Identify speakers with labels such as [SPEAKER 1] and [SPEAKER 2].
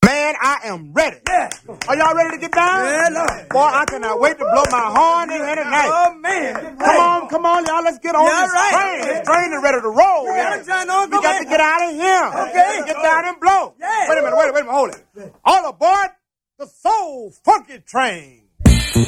[SPEAKER 1] Man, I am ready.
[SPEAKER 2] Yeah.
[SPEAKER 1] Are y'all ready to get down?
[SPEAKER 2] Yeah, Lord.
[SPEAKER 1] Boy, I cannot wait to blow my horn in here tonight.
[SPEAKER 2] Oh, man.
[SPEAKER 1] Come on, y'all. Let's get on
[SPEAKER 2] Yeah,
[SPEAKER 1] this
[SPEAKER 2] right.
[SPEAKER 1] train. This train is ready to roll.
[SPEAKER 2] We got a train on.
[SPEAKER 1] We got to get out of here.
[SPEAKER 2] Okay.
[SPEAKER 1] Get down and blow.
[SPEAKER 2] Yeah.
[SPEAKER 1] Wait a minute, hold it. All aboard the Soul Funky Train.